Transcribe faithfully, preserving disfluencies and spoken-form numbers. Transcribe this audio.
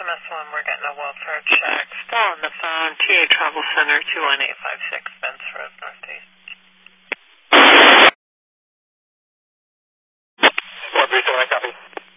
M S one, we're getting a welfare check. Still on the phone, T A Travel Center, two one eight five six.